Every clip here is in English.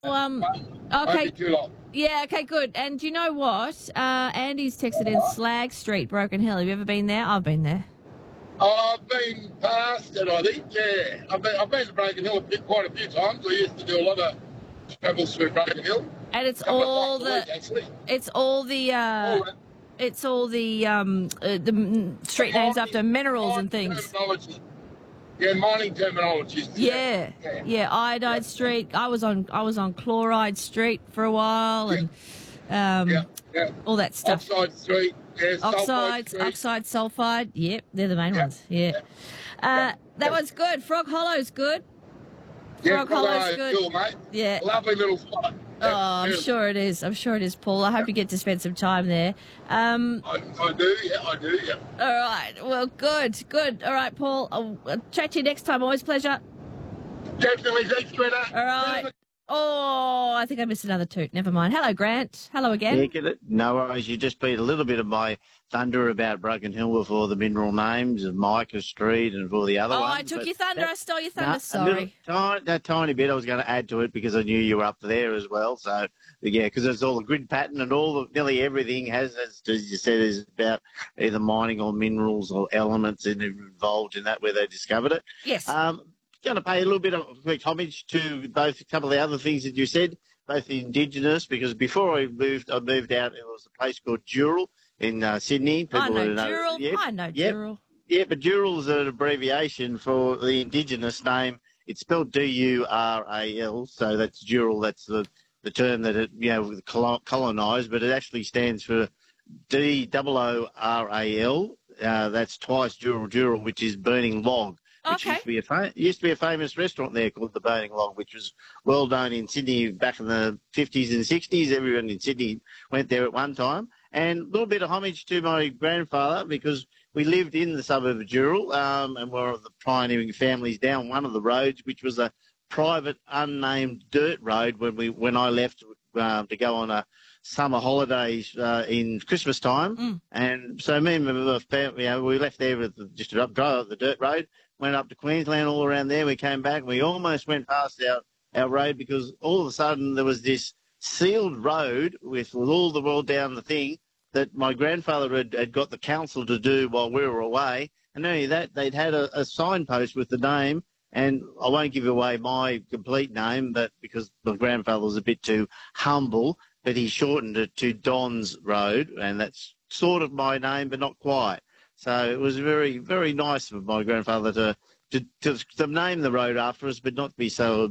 Okay. Too long. Yeah, okay, good. And do you know what? Andy's texted in Slag Street, Broken Hill. Have you ever been there? I've been there. I've been past it, I think, yeah. I've been to Broken Hill quite a few times. I used to do a lot of travels through Broken Hill. And it's Couple of all times a week, actually. it's all the street names after minerals and things. Terminology. Yeah, mining terminologies. Yeah. Iodide Street. I was on Chloride Street for a while, and all that stuff. Oxide Street. Yeah, Oxides, oxide, sulfide. Yep, they're the main ones. Yeah. That one's good. Frog Hollow's good. Yeah, Frog Hollow's good. Cool, mate. Yeah. Lovely little spot. I'm sure it is. I'm sure it is, Paul. I hope you get to spend some time there. I do, yeah. All right. Well, good. All right, Paul. I'll chat to you next time. Always a pleasure. Definitely. Thanks, Greta. All right. Oh, I think I missed another toot. Never mind. Hello, Grant. Hello again. Yeah, get it? No worries. You just beat a little bit of my thunder about Broken Hill with all the mineral names of Micah Street and all the other ones. Oh, I took your thunder. I stole your thunder. Sorry. That tiny bit I was going to add to it because I knew you were up there as well. So, yeah, because it's all the grid pattern and nearly everything has, as you said, is about either mining or minerals or elements involved in that where they discovered it. Yes. Going to pay a little bit of quick homage to both a couple of the other things that you said, both the Indigenous, because before I moved out, it was a place called Dural in Sydney. I know Dural. I know Dural. Yeah, but Dural is an abbreviation for the Indigenous name. It's spelled D-U-R-A-L, so that's Dural. That's the term that it, colonised, but it actually stands for D-O-O-R-A-L. That's twice Dural, which is burning log. Which used to be a famous restaurant there called the Burning Log, which was well known in Sydney back in the 50s and 60s. Everyone in Sydney went there at one time. And a little bit of homage to my grandfather because we lived in the suburb of Dural and were the pioneering families down one of the roads, which was a private, unnamed dirt road when I left to go on a summer holidays in Christmas time. And so me and my family, we left there with just drive up the dirt road. Went up to Queensland, all around there. We came back. We almost went past our road because all of a sudden there was this sealed road with all the world down the thing that my grandfather had got the council to do while we were away. And not only that, they'd had a signpost with the name. And I won't give away my complete name, but because my grandfather was a bit too humble, but he shortened it to Don's Road, and that's sort of my name, but not quite. So it was very, very nice of my grandfather to name the road after us, but not be so,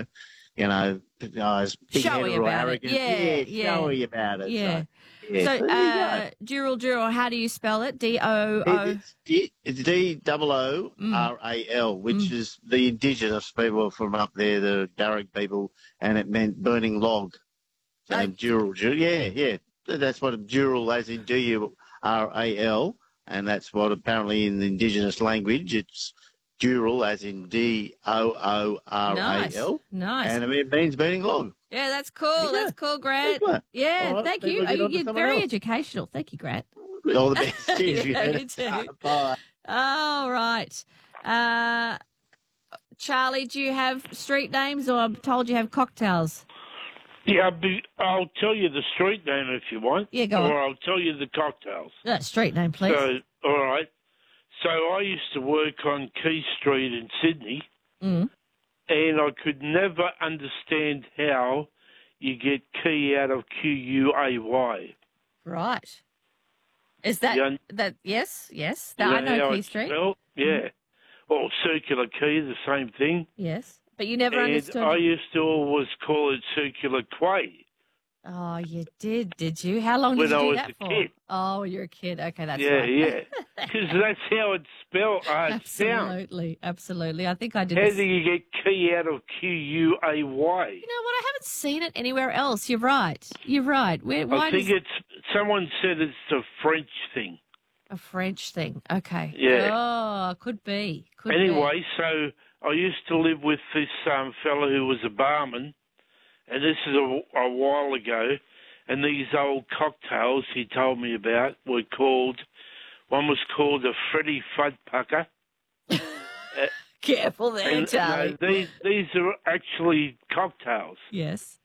as showy about arrogant. it. Yeah, showy about it. Yeah. So Dural, how do you spell it? D-O-O? It's D-O-O-R-A-L, which is the Indigenous people from up there, the Darug people, and it meant burning log. So Dural, yeah. That's what Dural, as in D-U-R-A-L. And that's what apparently in the Indigenous language, it's Dural, as in D-O-O-R-A-L. Nice. And it means burning log. Yeah, that's cool. That's cool, Grant. Yeah, right, thank you. You're very educational. Thank you, Grant. All the best. Cheers. You too. Bye. All right. Charlie, do you have street names, or I'm told you have cocktails? Yeah, I'll tell you the street name if you want. Yeah, go on. Or I'll tell you the cocktails. Street name, please. So, all right. So I used to work on Quay Street in Sydney, and I could never understand how you get Quay out of Q-U-A-Y. Right. Is that yes? I know Quay Street. Yeah. Well, Circular Quay, the same thing. Yes. But you never understood. I used to always call it Circular Quay. Oh, you did you? How long did you do that for? When I was a kid. Oh, you're a kid. Okay, that's right. Yeah. Because that's how it's spelled. Absolutely. I think I did. How do you get key out of Q-U-A-Y? You know what? I haven't seen it anywhere else. You're right. I think someone said it's a French thing. A French thing. Okay. Yeah. Oh, could be. Anyway, so I used to live with this fellow who was a barman, and this is a while ago, and these old cocktails he told me about were called, one was called a Freddy Fudpucker. Careful there, Charlie. No, these are actually cocktails. Yes.